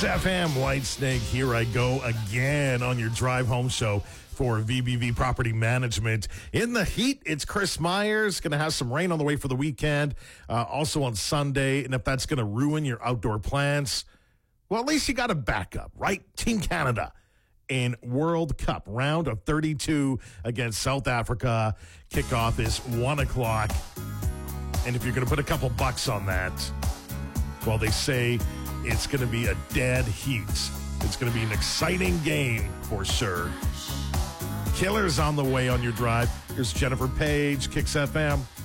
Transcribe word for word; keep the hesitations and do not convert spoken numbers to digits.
Kicks F M, Whitesnake, here I go again on your drive home show for V B V Property Management. In the heat, it's Chris Myers. Going to have some rain on the way for the weekend, uh, also on Sunday. And if that's going to ruin your outdoor plans, well, at least you got a backup, right? Team Canada in World Cup, round of thirty-two against South Africa. Kickoff is one o'clock. And if you're going to put a couple bucks on that, well, they say it's going to be a dead heat. It's going to be an exciting game for sure. Killers on the way on your drive. Here's Jennifer Page, Kicks F M.